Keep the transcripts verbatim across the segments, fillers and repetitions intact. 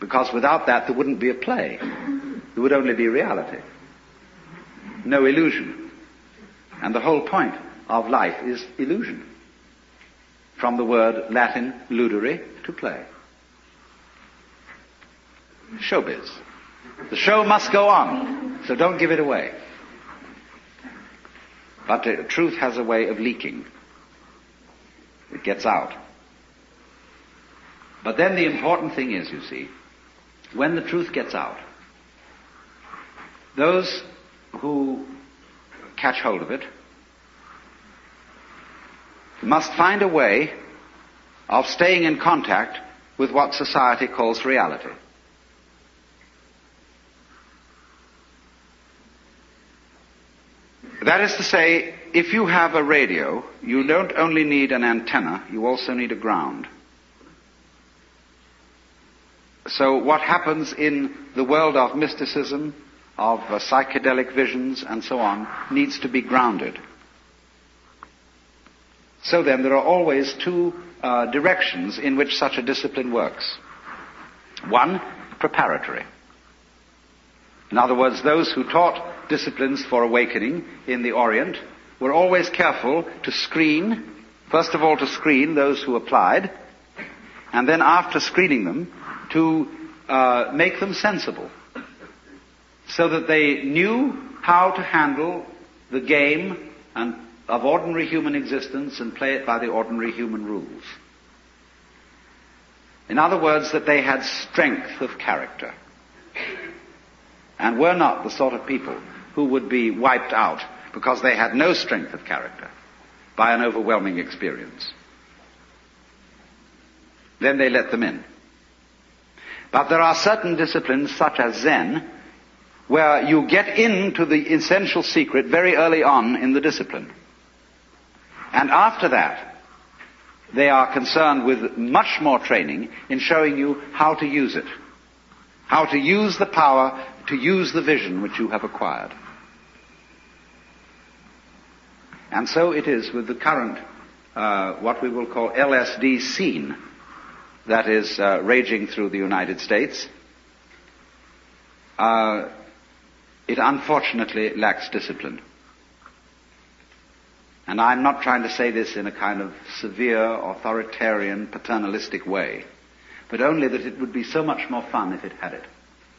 Because without that there wouldn't be a play. There would only be reality. No illusion. And the whole point of life is illusion. From the word Latin ludere, to play. Showbiz. The show must go on, so don't give it away. But uh, truth has a way of leaking. It gets out. But then the important thing is, you see, when the truth gets out, those who catch hold of it must find a way of staying in contact with what society calls reality. That is to say, if you have a radio, you don't only need an antenna, you also need a ground. So what happens in the world of mysticism, of uh, psychedelic visions and so on, needs to be grounded. So then there are always two uh, directions in which such a discipline works. One, preparatory. In other words, those who taught disciplines for awakening in the Orient were always careful to screen, first of all to screen those who applied, and then after screening them, to uh, make them sensible, so that they knew how to handle the game and of ordinary human existence and play it by the ordinary human rules. In other words, that they had strength of character and were not the sort of people who would be wiped out because they had no strength of character by an overwhelming experience. Then they let them in. But there are certain disciplines, such as Zen, where you get into the essential secret very early on in the discipline. And after that, they are concerned with much more training in showing you how to use it. How to use the power, to use the vision which you have acquired. And so it is with the current, uh, what we will call L S D scene, that is uh, raging through the United States. Uh, it unfortunately lacks discipline. And I'm not trying to say this in a kind of severe, authoritarian, paternalistic way, but only that it would be so much more fun if it had it.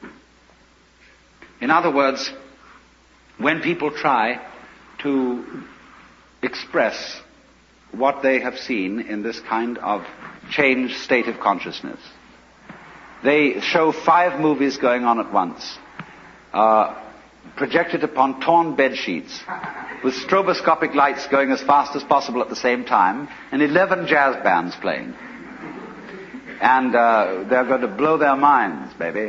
In other words, when people try to express what they have seen in this kind of changed state of consciousness, they show five movies going on at once, uh, projected upon torn bed sheets, with stroboscopic lights going as fast as possible at the same time, and eleven jazz bands playing. And uh, they're going to blow their minds, baby.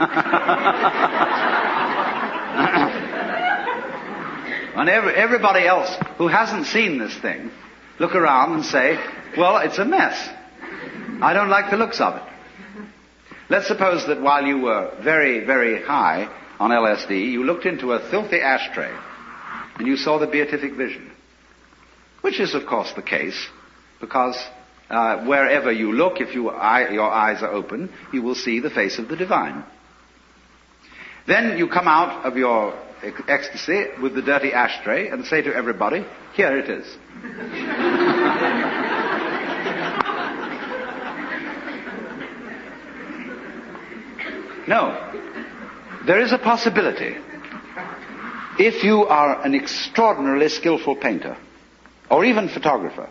And every, everybody else who hasn't seen this thing look around and say, well, it's a mess. I don't like the looks of it. Let's suppose that while you were very, very high on L S D, you looked into a filthy ashtray and you saw the beatific vision. Which is, of course, the case, because uh, wherever you look, if you, eye, your eyes are open, you will see the face of the divine. Then you come out of your ec- ecstasy with the dirty ashtray and say to everybody, here it is. No. There is a possibility, if you are an extraordinarily skillful painter, or even photographer,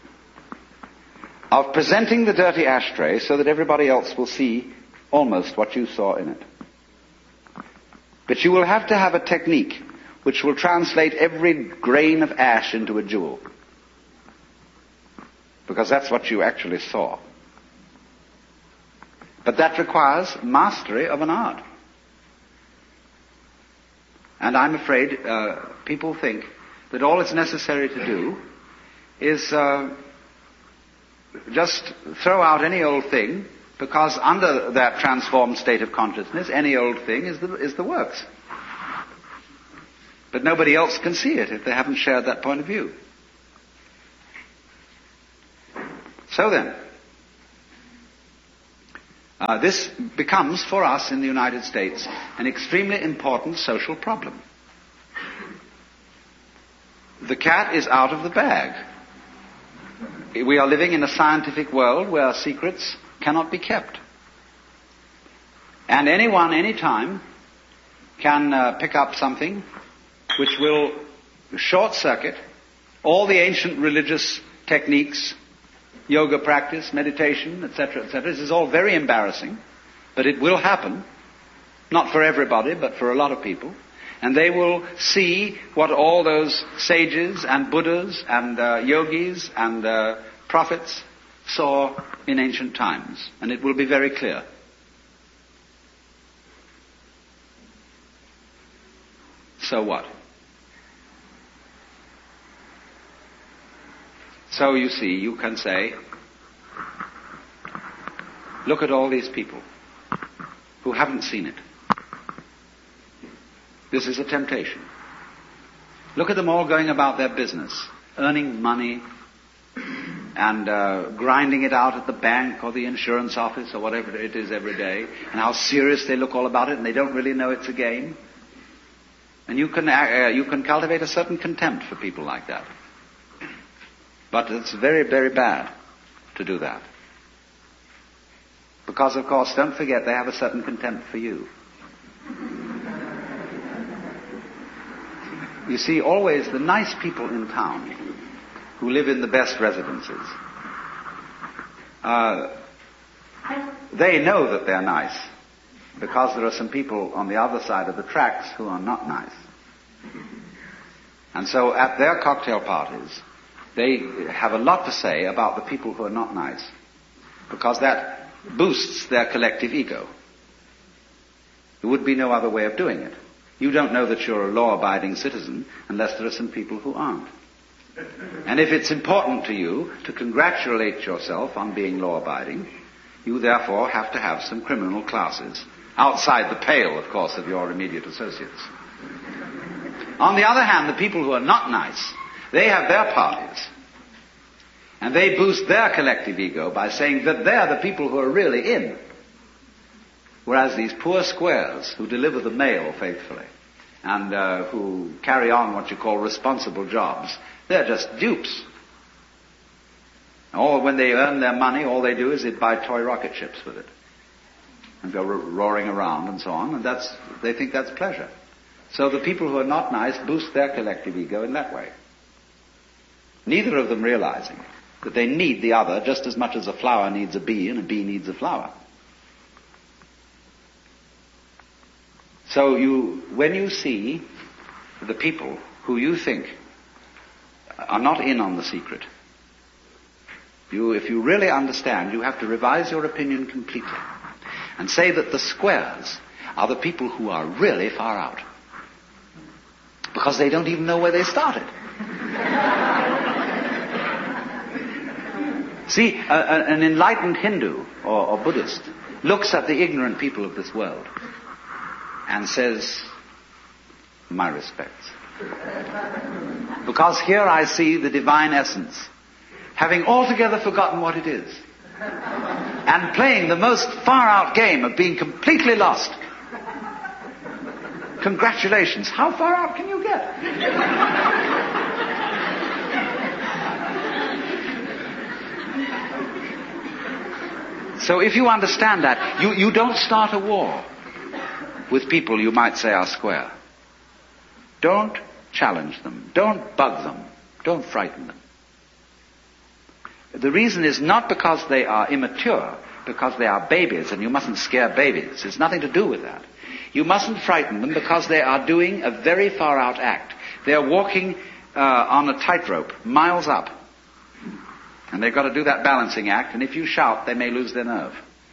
of presenting the dirty ashtray so that everybody else will see almost what you saw in it. But you will have to have a technique which will translate every grain of ash into a jewel. Because that's what you actually saw. But that requires mastery of an art. And I'm afraid uh, people think that all it's necessary to do is uh, just throw out any old thing, because under that transformed state of consciousness, any old thing is the, is the works. But nobody else can see it if they haven't shared that point of view. So then, Uh, this becomes, for us in the United States, an extremely important social problem. The cat is out of the bag. We are living in a scientific world where secrets cannot be kept. And anyone, anytime, can uh, pick up something which will short-circuit all the ancient religious techniques, yoga practice, meditation, et cetera, et cetera. This is all very embarrassing, but it will happen. Not for everybody, but for a lot of people. And they will see what all those sages and Buddhas and uh, yogis and uh, prophets saw in ancient times. And it will be very clear. So what? So you see, you can say, look at all these people who haven't seen it. This is a temptation. Look at them all going about their business, earning money and uh, grinding it out at the bank or the insurance office or whatever it is every day, and how serious they look all about it, and they don't really know it's a game. And you can uh, you can cultivate a certain contempt for people like that. But it's very, very bad to do that. Because, of course, don't forget, they have a certain contempt for you. You see, always the nice people in town who live in the best residences, uh, they know that they're nice because there are some people on the other side of the tracks who are not nice. And so at their cocktail parties, they have a lot to say about the people who are not nice, because that boosts their collective ego. There would be no other way of doing it. You don't know that you're a law-abiding citizen unless there are some people who aren't. And if it's important to you to congratulate yourself on being law-abiding, you therefore have to have some criminal classes, outside the pale, of course, of your immediate associates. On the other hand, the people who are not nice, they have their parties. And they boost their collective ego by saying that they're the people who are really in. Whereas these poor squares who deliver the mail faithfully and uh, who carry on what you call responsible jobs, they're just dupes. Or when they earn their money, all they do is they buy toy rocket ships with it and go ro- roaring around and so on, and that's they think that's pleasure. So the people who are not nice boost their collective ego in that way. Neither of them realizing that they need the other just as much as a flower needs a bee and a bee needs a flower. So you, when you see the people who you think are not in on the secret, you, if you really understand, you have to revise your opinion completely and say that the squares are the people who are really far out, because they don't even know where they started. See, a, a, an enlightened Hindu or, or Buddhist looks at the ignorant people of this world and says, my respects. Because here I see the divine essence, having altogether forgotten what it is, and playing the most far-out game of being completely lost. Congratulations. How far out can you get? So if you understand that, you, you don't start a war with people you might say are square. Don't challenge them. Don't bug them. Don't frighten them. The reason is not because they are immature, because they are babies, and you mustn't scare babies. It's nothing to do with that. You mustn't frighten them because they are doing a very far-out act. They are walking uh, on a tightrope, miles up. And they've got to do that balancing act, and if you shout, they may lose their nerve.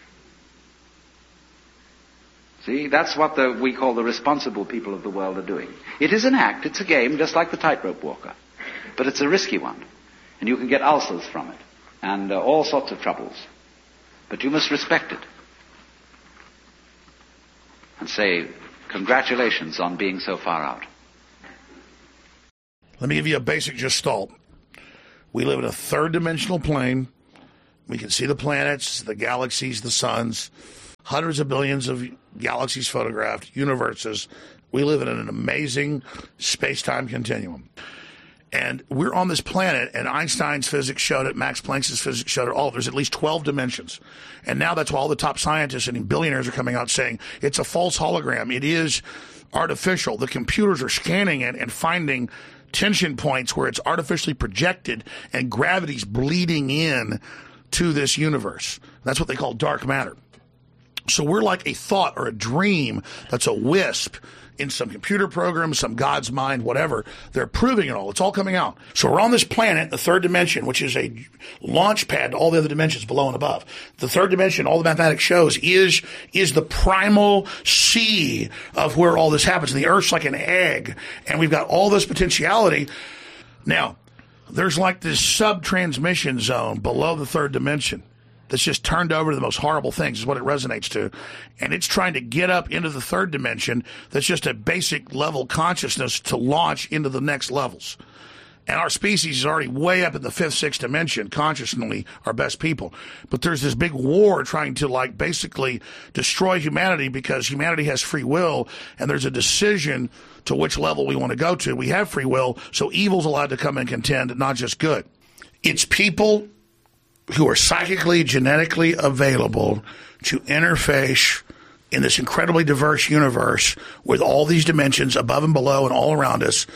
See, that's what the, we call the responsible people of the world are doing. It is an act, it's a game, just like the tightrope walker. But it's a risky one. And you can get ulcers from it, and uh, all sorts of troubles. But you must respect it. And say, congratulations on being so far out. Let me give you a basic gestalt. We live in a third-dimensional plane. We can see the planets, the galaxies, the suns, hundreds of billions of galaxies photographed, universes. We live in an amazing space-time continuum. And we're on this planet, and Einstein's physics showed it, Max Planck's physics showed it, all. There's at least twelve dimensions. And now that's why all the top scientists and billionaires are coming out saying it's a false hologram. It is artificial. The computers are scanning it and finding tension points where it's artificially projected and gravity's bleeding in to this universe. That's what they call dark matter. So we're like a thought or a dream that's a wisp in some computer program, some God's mind, whatever. They're proving it all. It's all coming out. So we're on this planet, the third dimension, which is a launch pad to all the other dimensions below and above. The third dimension, all the mathematics shows, is is the primal sea of where all this happens. And the Earth's like an egg, and we've got all this potentiality. Now, there's like this sub-transmission zone below the third dimension that's just turned over to the most horrible things is what it resonates to. And it's trying to get up into the third dimension that's just a basic level consciousness to launch into the next levels. And our species is already way up in the fifth, sixth dimension, consciously, our best people. But there's this big war trying to, like, basically destroy humanity because humanity has free will, and there's a decision to which level we want to go to. We have free will, so evil's allowed to come and contend, not just good. It's people who are psychically, genetically available to interface in this incredibly diverse universe with all these dimensions above and below and all around us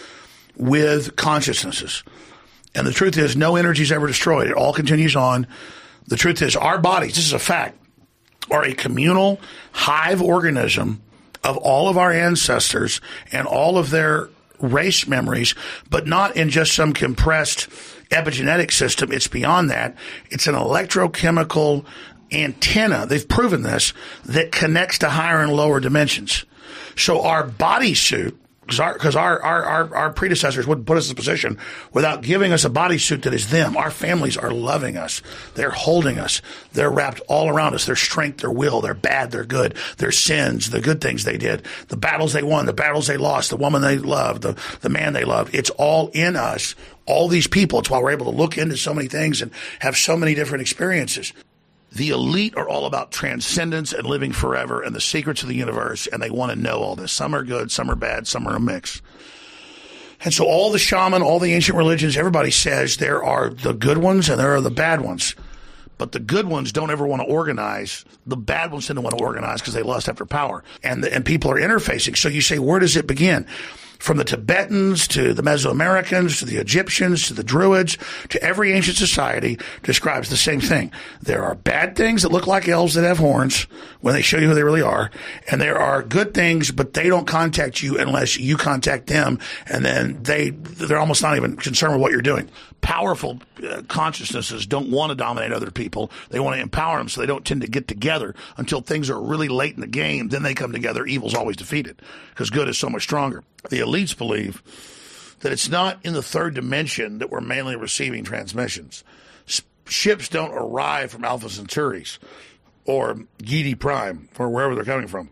with consciousnesses. And the truth is, no energy is ever destroyed. It all continues on. The truth is, our bodies, this is a fact, are a communal hive organism of all of our ancestors and all of their race memories, but not in just some compressed epigenetic system. It's beyond that. It's an electrochemical antenna, they've proven this, that connects to higher and lower dimensions. So our bodysuit, because our, cause our, our, our, our predecessors wouldn't put us in a position without giving us a bodysuit that is them. Our families are loving us. They're holding us. They're wrapped all around us. Their strength, their will, their bad, their good, their sins, the good things they did, the battles they won, the battles they lost, the woman they loved, the, the man they loved. It's all in us. All these people. It's why we're able to look into so many things and have so many different experiences. The elite are all about transcendence and living forever and the secrets of the universe, and they want to know all this. Some are good, some are bad, some are a mix. And so all the shaman, all the ancient religions, everybody says there are the good ones and there are the bad ones. But the good ones don't ever want to organize. The bad ones tend to want to organize because they lust after power. And, the, and people are interfacing. So you say, where does it begin? From the Tibetans to the Mesoamericans to the Egyptians to the Druids to every ancient society describes the same thing. There are bad things that look like elves that have horns when they show you who they really are. And there are good things, but they don't contact you unless you contact them. And then they, they're almost not even concerned with what you're doing. Powerful uh, consciousnesses don't want to dominate other people. They want to empower them, so they don't tend to get together until things are really late in the game. Then they come together. Evil's always defeated because good is so much stronger. The elites believe that it's not in the third dimension that we're mainly receiving transmissions. S- ships don't arrive from Alpha Centauris or Giedi Prime or wherever they're coming from,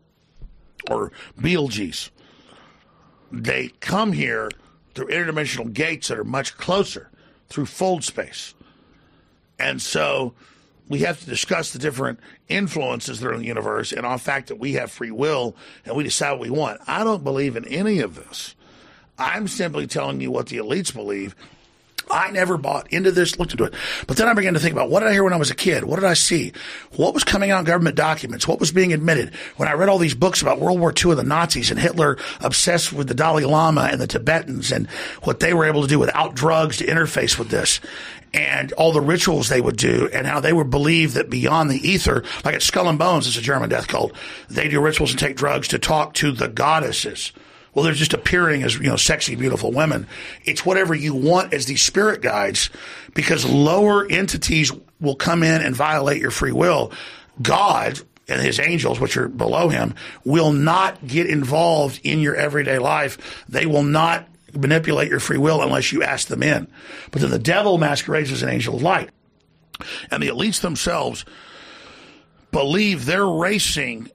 or Betelgeuse. They come here through interdimensional gates that are much closer, through fold space. And so we have to discuss the different influences that are in the universe and on the fact that we have free will and we decide what we want. I don't believe in any of this. I'm simply telling you what the elites believe. I never bought into this, looked into it. But then I began to think about, what did I hear when I was a kid? What did I see? What was coming out in government documents? What was being admitted? When I read all these books about World War Two and the Nazis and Hitler obsessed with the Dalai Lama and the Tibetans and what they were able to do without drugs to interface with this, and all the rituals they would do and how they would believe that beyond the ether, like at Skull and Bones, it's a German death cult, they do rituals and take drugs to talk to the goddesses. Well, they're just appearing as, you know, sexy, beautiful women. It's whatever you want as these spirit guides, because lower entities will come in and violate your free will. God and his angels, which are below him, will not get involved in your everyday life. They will not manipulate your free will unless you ask them in. But then the devil masquerades as an angel of light. And the elites themselves believe they're racing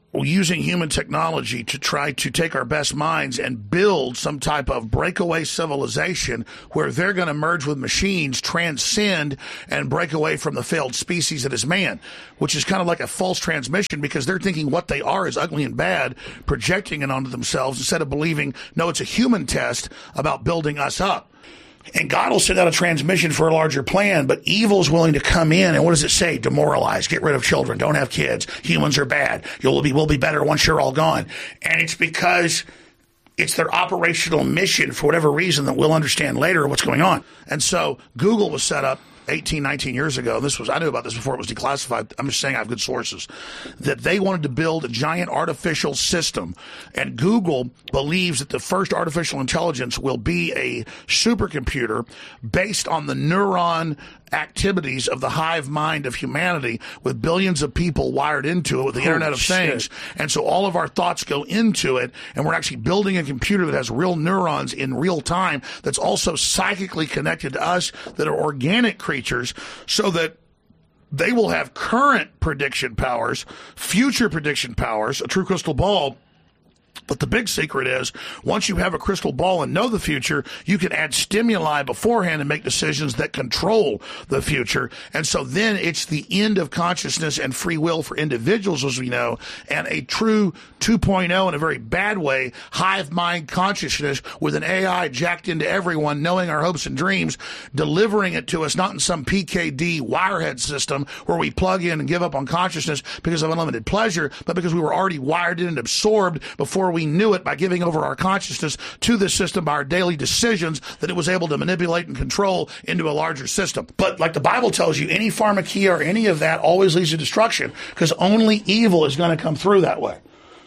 using human technology to try to take our best minds and build some type of breakaway civilization where they're going to merge with machines, transcend, and break away from the failed species that is man, which is kind of like a false transmission because they're thinking what they are is ugly and bad, projecting it onto themselves instead of believing, no, it's a human test about building us up. And God will send out a transmission for a larger plan, but evil is willing to come in. And what does it say? Demoralize, get rid of children, don't have kids. Humans are bad. You'll be, we'll be better once you're all gone. And it's because it's their operational mission for whatever reason that we'll understand later what's going on. And so Google was set up eighteen, nineteen years ago. This was, I knew about this before it was declassified. I'm just saying I have good sources, that they wanted to build a giant artificial system. And Google believes that the first artificial intelligence will be a supercomputer based on the neuron activities of the hive mind of humanity with billions of people wired into it with the Holy Internet of shit. Things. And so all of our thoughts go into it, and we're actually building a computer that has real neurons in real time that's also psychically connected to us, that are organic creatures, so that they will have current prediction powers, future prediction powers, a true crystal ball. But the big secret is, once you have a crystal ball and know the future, you can add stimuli beforehand and make decisions that control the future. And so then it's the end of consciousness and free will for individuals, as we know, and a true two point oh in a very bad way, hive mind consciousness with an A I jacked into everyone, knowing our hopes and dreams, delivering it to us, not in some P K D wirehead system where we plug in and give up on consciousness because of unlimited pleasure, but because we were already wired in and absorbed before we knew it by giving over our consciousness to this system by our daily decisions that it was able to manipulate and control into a larger system. But like the Bible tells you, any pharmakia or any of that always leads to destruction because only evil is going to come through that way.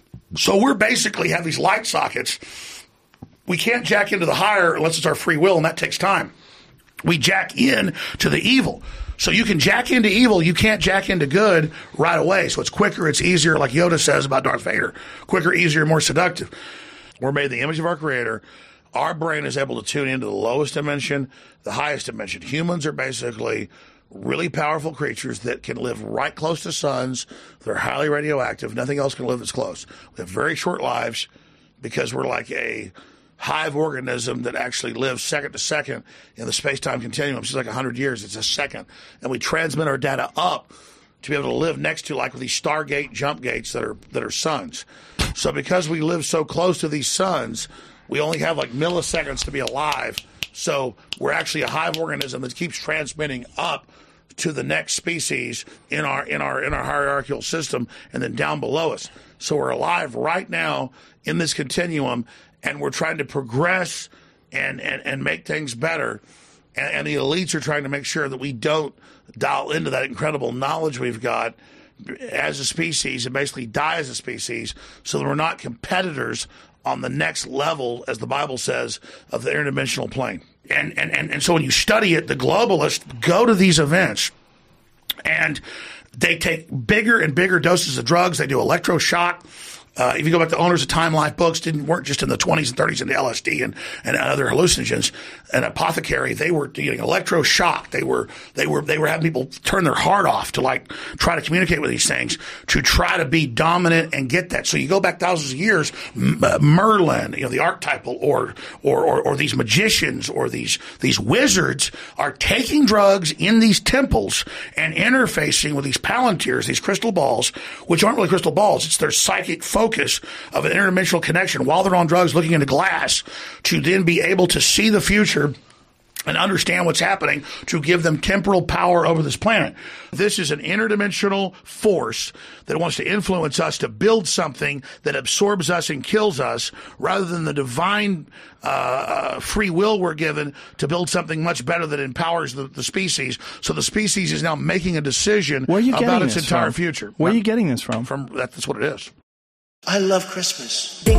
So we're basically have these light sockets. We can't jack into the higher unless it's our free will, and that takes time. We jack in to the evil. So you can jack into evil, you can't jack into good right away. So it's quicker, it's easier, like Yoda says about Darth Vader. Quicker, easier, more seductive. We're made in the image of our Creator. Our brain is able to tune into the lowest dimension, the highest dimension. Humans are basically really powerful creatures that can live right close to suns. They're highly radioactive. Nothing else can live this close. We have very short lives because we're like a hive organism that actually lives second to second in the space-time continuum. It's like one hundred years. It's a second. And we transmit our data up to be able to live next to, like, these Stargate jump gates that are that are suns. So because we live so close to these suns, we only have, like, milliseconds to be alive. So we're actually a hive organism that keeps transmitting up to the next species in our in our in our hierarchical system and then down below us. So we're alive right now in this continuum, and we're trying to progress and, and, and make things better. And, and the elites are trying to make sure that we don't dial into that incredible knowledge we've got as a species and basically die as a species so that we're not competitors on the next level, as the Bible says, of the interdimensional plane. And, and, and, and so when you study it, the globalists go to these events and they take bigger and bigger doses of drugs. They do electroshock. Uh, if you go back to owners of Time Life books, didn't work just in the twenties and thirties into L S D and, and other hallucinogens. An apothecary, they were getting electroshock. They were they were they were having people turn their heart off to like try to communicate with these things to try to be dominant and get that. So you go back thousands of years, uh, Merlin, you know, the archetypal, or or or, or these magicians or these these wizards are taking drugs in these temples and interfacing with these palantirs, these crystal balls, which aren't really crystal balls. It's their psychic focus. Focus of an interdimensional connection while they're on drugs looking into glass to then be able to see the future and understand what's happening to give them temporal power over this planet. This is an interdimensional force that wants to influence us to build something that absorbs us and kills us rather than the divine uh, free will we're given to build something much better that empowers the, the species. So the species is now making a decision about its entire from? future. Where are you getting this from? From that's what it is. I love Christmas.